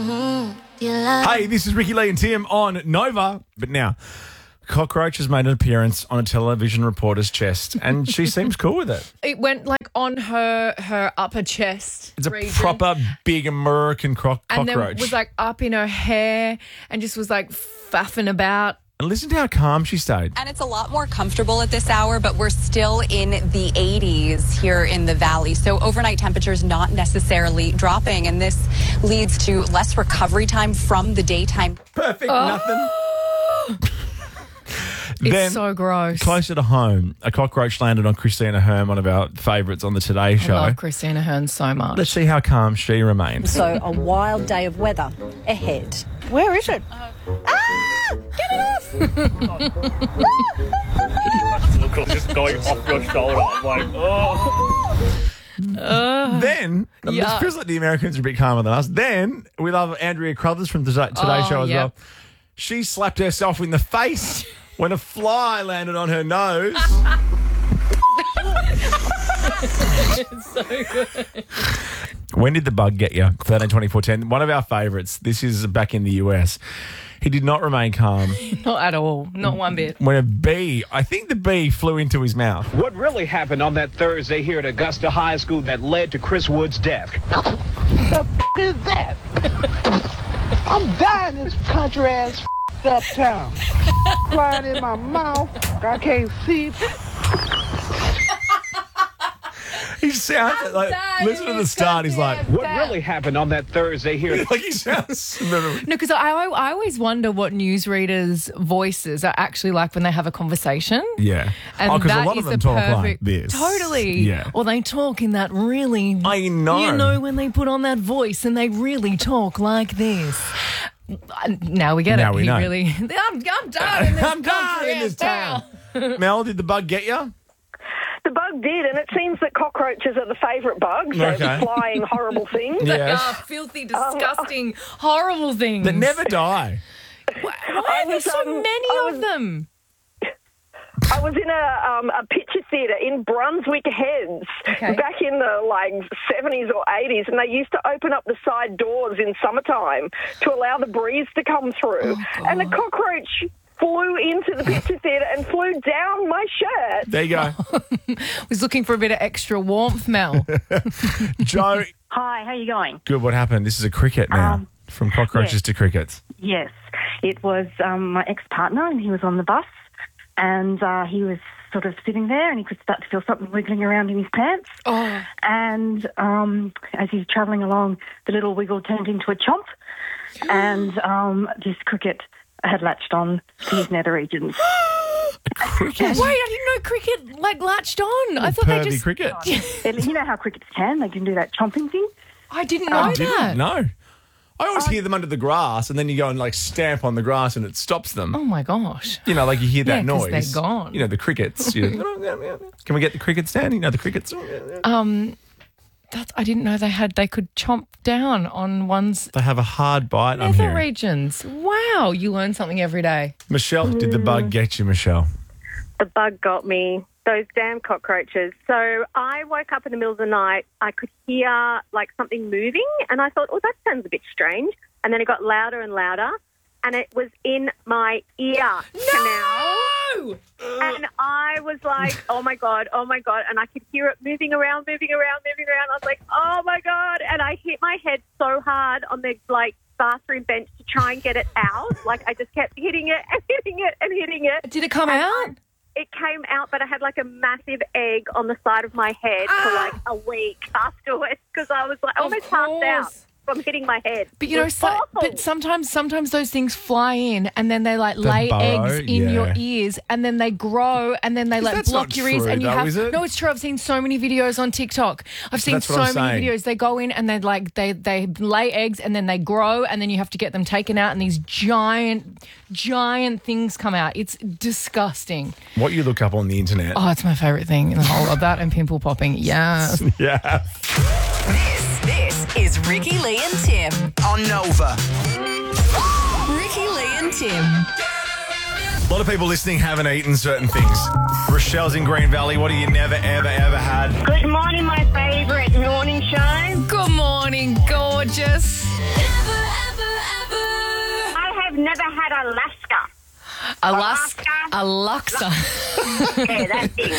Hey, this is Ricky Lee and Tim on Nova. But now, cockroach has made an appearance on a television reporter's chest, and she seems cool with it. It went like on her upper chest. It's a region, proper big American cockroach. and then was like up in her hair and just was like faffing about. And listen to how calm she stayed. And it's a lot more comfortable at this hour, but we're still in the 80s here in the valley. So overnight temperatures not necessarily dropping, and this leads to less recovery time from the daytime. Perfect, nothing. It's Then, so gross. closer to home, a cockroach landed on Christina Hearn, one of our favourites on the Today Show. I love Christina Hearn so much. Let's see how calm she remained. So a wild day of weather ahead. Where is it? Get it off! Just going off your shoulder. I'm like, Then, this feels like the Americans are a bit calmer than us. Then, we love Andrea Crothers from the Today Show as well. She slapped herself in the face when a fly landed on her nose. It's so good. When did the bug get you? 13, 24, 10. One of our favourites. This is back in the US. He did not remain calm Not at all. Not one bit. when a bee, I think the bee flew into his mouth. What really happened on that Thursday here at Augusta High School that led to Chris Wood's death? The f*** is that? I'm dying in this country ass up town. Flying in my mouth. I can't see. He sounds like, listen to the start. He's like, What really happened on that Thursday here? like he sounds. No, because I always wonder what newsreaders' voices are actually like when they have a conversation. Yeah. And because a that lot is of them the talk perfect, like this. Totally. Yeah. Or they talk in that really. I know. You know when they put on that voice and they really talk like this. Now we get Now it. we know. I'm done in this I'm done in this town. Mel, did the bug get you? The bug did, and it seems that cockroaches are the favourite bugs. Okay. They're flying horrible things. They Yes. are filthy, disgusting, horrible things. That never die. Why are there so many of them? I was in a picture theatre in Brunswick Heads back in the 70s or 80s, and they used to open up the side doors in summertime to allow the breeze to come through. And the cockroach flew into the picture theatre and flew down my shirt. There you go. Was looking for a bit of extra warmth, Mel. Joe. Hi, how you going? Good, what happened? This is a cricket now. From cockroaches to crickets. Yes, it was my ex-partner, and he was on the bus, and he was sort of sitting there, and he could start to feel something wiggling around in his pants. Oh. And as he's travelling along, the little wiggle turned into a chomp, and this cricket had latched on to his nether regions. Cricket? Wait, I didn't know cricket latched on. I thought they just cricket. You know how crickets can? They can do that chomping thing. I didn't know that. Didn't know. I always hear them under the grass, and then you go and stamp on the grass, and it stops them. Oh my gosh! You know, you hear that 'cause noise. they're gone. You know, the crickets. Can we get the crickets down? You know, the crickets. I didn't know they could chomp down on one's They have a hard bite. I'm nether hearing. regions. Wow, you learn something every day. Michelle, did the bug get you, Michelle? The bug got me. Those damn cockroaches. So I woke up in the middle of the night. I could hear something moving, and I thought, oh, that sounds a bit strange. And then it got louder and louder, and it was in my ear canal. And I was like, oh my God. And I could hear it moving around. I was like, oh my God. And I hit my head so hard on the bathroom bench to try and get it out. I just kept hitting it and hitting it and hitting it. Did it come out? It came out, but I had a massive egg on the side of my head for a week afterwards because I was almost passed out from hitting my head. But you know, but sometimes those things fly in and then they lay burrow, eggs in yeah. your ears and then they grow and then they That's block not your ears true, and you though, have is it? No, it's true. I've seen so many videos on TikTok. I've seen That's so what I'm many saying. videos. They go in and they lay eggs and then they grow and then you have to get them taken out and these giant things come out. It's disgusting. What you look up on the internet. Oh, it's my favourite thing in the whole of that and pimple popping. Yes. Yeah. This is Ricky Lee and Tim on Nova. Ricky Lee and Tim. A lot of people listening haven't eaten certain things. Rochelle's in Green Valley. What have you never, ever, ever had? Good morning, my favourite morning show. Good morning, gorgeous. Never, ever never had Alaska. Alexa. Yeah, that thing.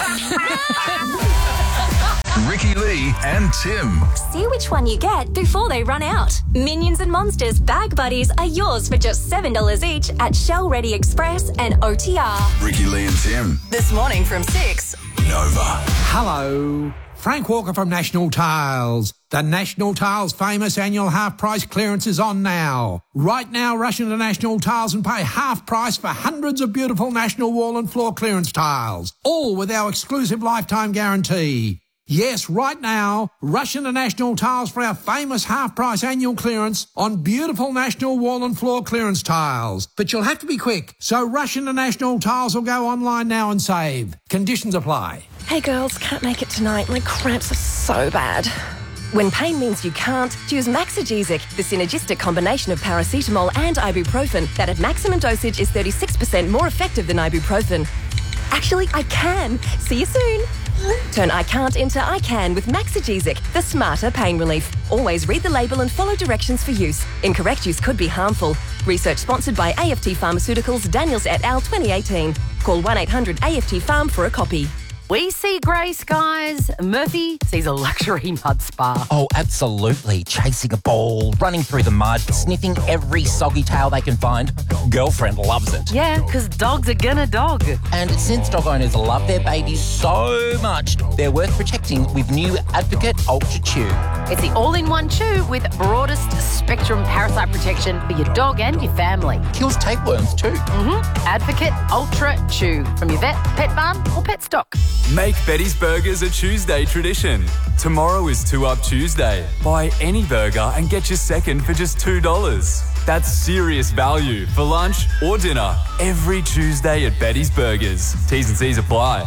Ricky Lee and Tim. See which one you get before they run out. Minions and Monsters Bag Buddies are yours for just $7 each at Shell Ready Express and OTR. Ricky Lee and Tim. This morning from 6. Nova. Hello. Frank Walker from National Tiles. The National Tiles famous annual half-price clearance is on now. Right now, rush into National Tiles and pay half price for hundreds of beautiful National wall and floor clearance tiles, all with our exclusive lifetime guarantee. Yes, right now, rush into National Tiles for our famous half-price annual clearance on beautiful National wall and floor clearance tiles. But you'll have to be quick, so rush into National Tiles or go online now and save. Conditions apply. Hey girls, can't make it tonight. My cramps are so bad. When pain means you can't, choose Maxigesic, the synergistic combination of paracetamol and ibuprofen that at maximum dosage is 36% more effective than ibuprofen. Actually, I can. See you soon. Turn I can't into I can with Maxigesic, the smarter pain relief. Always read the label and follow directions for use. Incorrect use could be harmful. Research sponsored by AFT Pharmaceuticals, Daniels et al. 2018. Call 1-800-AFT-PHARM for a copy. We see grey skies. Murphy sees a luxury mud spa. Oh, absolutely. Chasing a ball, running through the mud, sniffing every soggy tail they can find. Girlfriend loves it. Yeah, because dogs are gonna dog. And since dog owners love their babies so much, they're worth protecting with new Advocate Ultra Chew. It's the all-in-one chew with broadest spectrum parasite protection for your dog and your family. Kills tapeworms too. Advocate Ultra Chew from your vet, pet barn or pet stock. Make Betty's Burgers a Tuesday tradition. Tomorrow is 2 Up Tuesday. Buy any burger and get your second for just $2. That's serious value for lunch or dinner every Tuesday at Betty's Burgers. T's and C's apply.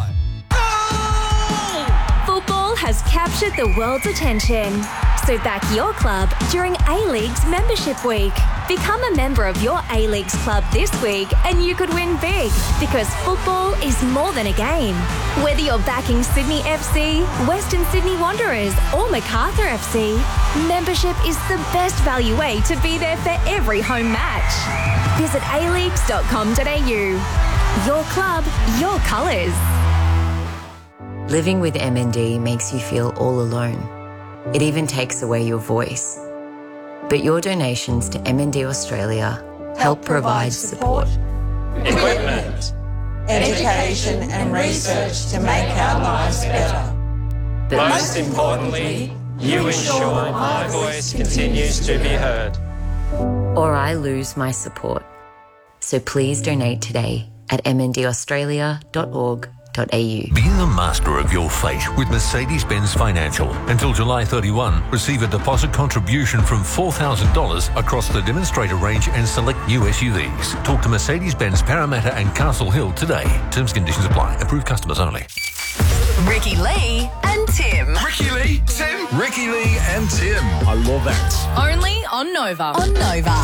Football has captured the world's attention. So back your club during A-League's Membership Week. Become a member of your A-League's club this week and you could win big, because football is more than a game. Whether you're backing Sydney FC, Western Sydney Wanderers or Macarthur FC, membership is the best value way to be there for every home match. Visit aleagues.com.au. Your club, your colours. Living with MND makes you feel all alone. It even takes away your voice. But your donations to MND Australia help provide support, equipment, education and research to make our lives better. But most importantly, you ensure my voice continues to be heard. Or I lose my support. So please donate today at mndaustralia.org.au. Be the master of your fate with Mercedes-Benz Financial. Until July 31, receive a deposit contribution from $4,000 across the demonstrator range and select new SUVs. Talk to Mercedes-Benz Parramatta and Castle Hill today. Terms and conditions apply. Approved customers only. Ricky Lee and Tim. Ricky Lee, Tim. Ricky Lee and Tim. I love that. Only on Nova. On Nova.